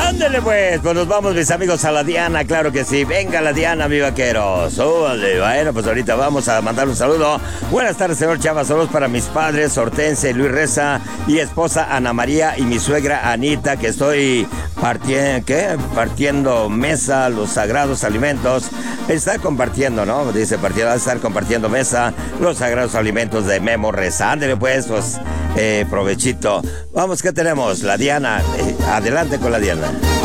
Ándele pues nos vamos mis amigos a la Diana, claro que sí. Venga la Diana, mi vaquero. Súbale. Bueno, pues ahorita vamos a mandar un saludo. Buenas tardes, señor Chava. Saludos para mis padres, Hortensia y Luis Reza, y esposa Ana María y mi suegra Anita, que estoy partiendo mesa, los sagrados alimentos. Está compartiendo, ¿no? Dice partiendo, va a estar compartiendo mesa, los sagrados alimentos de Memo Reza. Ándele pues, provechito. Vamos, ¿qué tenemos? La Diana. Adelante con la Diana.